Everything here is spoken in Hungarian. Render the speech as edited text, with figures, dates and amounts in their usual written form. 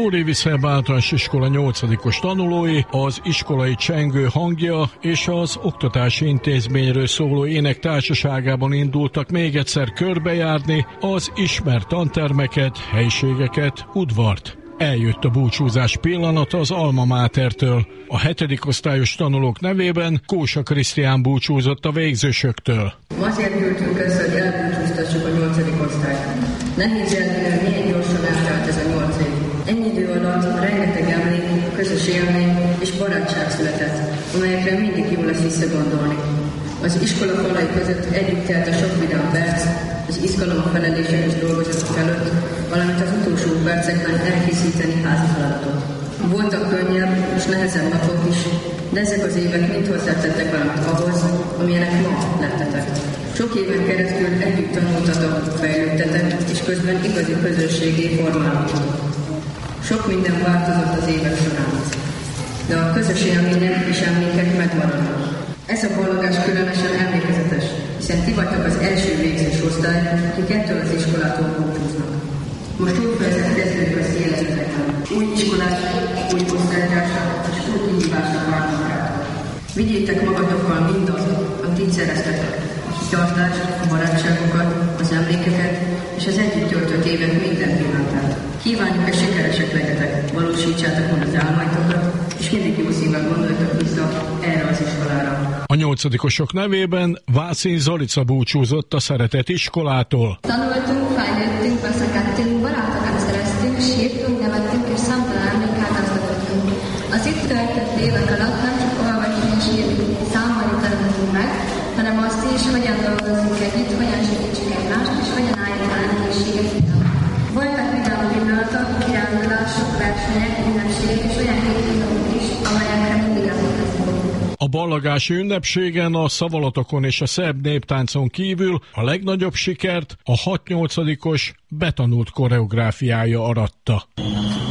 Lórévi Szerb Általános Iskola 8-os tanulói az iskolai csengő hangja és az oktatási intézményről szóló ének társaságában indultak még egyszer körbejárni az ismert tantermeket, helyiségeket, udvart. Eljött a búcsúzás pillanata az Alma Mátertől. A 7. osztályos tanulók nevében Kósa Krisztián búcsúzott a végzősöktől. Azért gyűltünk össze, hogy elbúcsúztassuk a 8. osztályt. Nehéz elhinni, milyen gyorsan eltelt ez a 8 év. Ennyi idő alatt rengeteg emlék, közös élmény és barátság született, amelyekre mindig jó lesz visszagondolni. Az iskola falai között együtt telt a sok vidám perc, az izgalom a feledéses dolgozatok előtt, valamint az utolsó percekben elkészíteni házi feladatot. Voltak könnyebb és nehezebb napok is, de ezek az évek mind hozzátettek valamit ahhoz, amilyenek ma lettetek. Sok éven keresztül együtt tanultatok, fejlődtetek, és közben igazi közösségé formálódtatok. Sok minden változott az évek során, de a közös élmények és emlékek megmaradnak. Ez a ballagás különösen emlékezetes, hiszen ti vagytok az első végzős osztály, akik ettől az iskolától búcsúznak. Most új fejezet kezdődik az életetekben. Új iskolás, új osztálytársak és új kihívásnak várnak rá. Vigyétek magatokkal mindazt, amit így szereztetek. A kitartást, a barátságokat, az emlékeket és az együtt töltött évek minden pillanatát. Kívánjuk, hogy sikeresek legyetek, valósítsátok meg az álmaitokat, és mindig jó szívvel gondoljatok vissza erre az iskolára. A 8-osok nevében Vácin Zolica búcsúzott a szeretett iskolától. Tanultunk, fejlődtünk, veszekedtünk, barátokat szereztünk, sírtunk, nevettünk és számtalan emlékát gazdagodtunk. Az itt töltött évek alatt nem csak olvasni és írni, számolni tanultunk meg, hanem azt is, hogyan dolgozunk együtt, hogyan segítsük egymást, és hogyan álljuk a nehézségeket. Voltak vidám pillanatok, kirándulások, versenyek, ünnepségek és olyan hétvégek is, amelyekre mindig emlékezünk. A ballagási ünnepségen, a szavalatokon és a szerb néptáncon kívül a legnagyobb sikert a 6-8-os betanult koreográfiája aratta.